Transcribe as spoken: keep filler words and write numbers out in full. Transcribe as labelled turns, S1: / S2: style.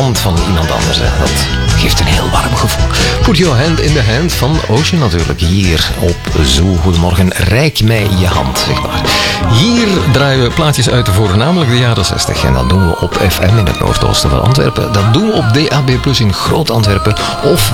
S1: hand van iemand anders. Hè. Dat geeft een heel warm gevoel. Put your hand in the hand van Ocean natuurlijk. Hier op Zoo. Goedemorgen, reik mij je hand, zeg maar. Hier draaien we plaatjes uit voor voornamelijk de jaren zestig. En dat doen we op F M in het noordoosten van Antwerpen. Dat doen we op D A B plus in Groot-Antwerpen. Of